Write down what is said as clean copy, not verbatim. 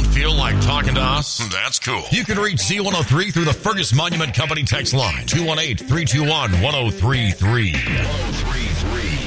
don't feel like talking to us? That's cool. You can reach Z103 through the Fergus Monument Company text line, 218-321-1033. 1033.